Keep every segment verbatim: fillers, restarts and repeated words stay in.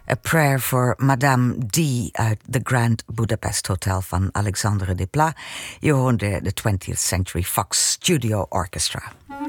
A Prayer for Madame D uit The Grand Budapest Hotel van Alexandre Desplat. Je hoorde de twentieth Century Fox Studio Orchestra.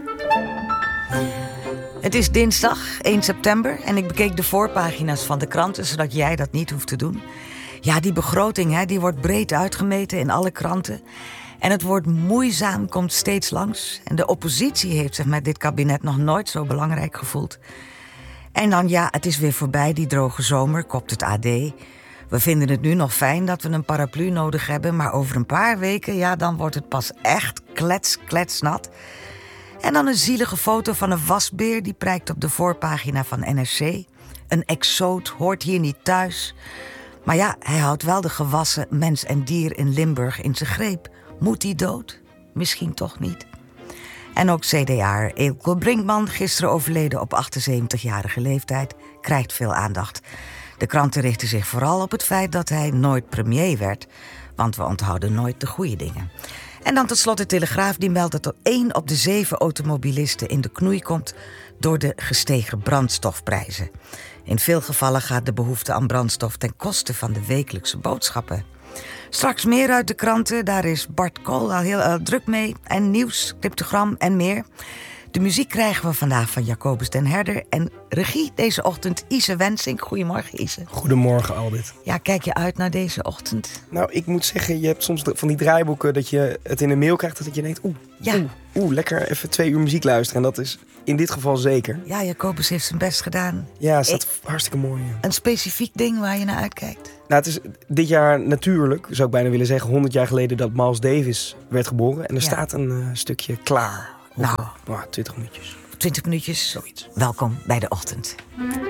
Het is dinsdag één september en ik bekeek de voorpagina's van de kranten, zodat jij dat niet hoeft te doen. Ja, die begroting, hè, die wordt breed uitgemeten in alle kranten. En het woord moeizaam komt steeds langs. En de oppositie heeft zich met dit kabinet nog nooit zo belangrijk gevoeld. En dan, ja, het is weer voorbij, die droge zomer, kopt het A D. We vinden het nu nog fijn dat we een paraplu nodig hebben, maar over een paar weken, ja, dan wordt het pas echt klets, kletsnat. En dan een zielige foto van een wasbeer die prijkt op de voorpagina van N R C. Een exoot hoort hier niet thuis. Maar ja, hij houdt wel de gewassen mens en dier in Limburg in zijn greep. Moet hij dood? Misschien toch niet. En ook C D A'er Eelco Brinkman, gisteren overleden op achtenzeventigjarige leeftijd, krijgt veel aandacht. De kranten richten zich vooral op het feit dat hij nooit premier werd, want we onthouden nooit de goede dingen. En dan tot slot de Telegraaf, die meldt dat er één op de zeven automobilisten in de knoei komt door de gestegen brandstofprijzen. In veel gevallen gaat de behoefte aan brandstof ten koste van de wekelijkse boodschappen. Straks meer uit de kranten, daar is Bart Kool al heel uh, druk mee. En nieuws, cryptogram en meer. De muziek krijgen we vandaag van Jacobus den Herder. En regie deze ochtend Ise Wensink. Goedemorgen, Ise. Goedemorgen, Aldit. Ja, kijk je uit naar deze ochtend? Nou, ik moet zeggen, je hebt soms van die draaiboeken dat je het in een mail krijgt, dat je denkt, oeh, ja. oeh, oeh, lekker even twee uur muziek luisteren. En dat is in dit geval zeker. Ja, Jacobus heeft zijn best gedaan. Ja, het staat ik... hartstikke mooi. Ja. Een specifiek ding waar je naar uitkijkt? Nou, het is dit jaar natuurlijk, zou ik bijna willen zeggen, honderd jaar geleden dat Miles Davis werd geboren. En er ja. staat een uh, stukje klaar. Nou, oh, twintig minuutjes. twintig minuutjes. Zoiets. Welkom bij de ochtend.